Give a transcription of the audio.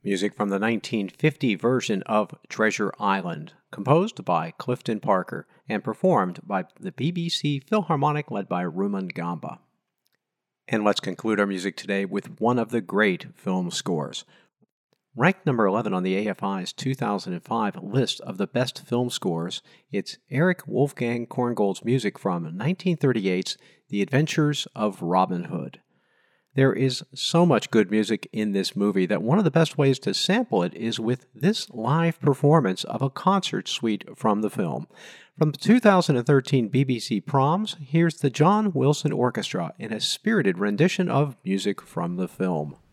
Music from the 1950 version of Treasure Island, composed by Clifton Parker and performed by the BBC Philharmonic led by Ruman Gamba. And let's conclude our music today with one of the great film scores. Ranked number 11 on the AFI's 2005 list of the best film scores, it's Erich Wolfgang Korngold's music from 1938's The Adventures of Robin Hood. There is so much good music in this movie that one of the best ways to sample it is with this live performance of a concert suite from the film. From the 2013 BBC Proms, here's the John Wilson Orchestra in a spirited rendition of music from the film.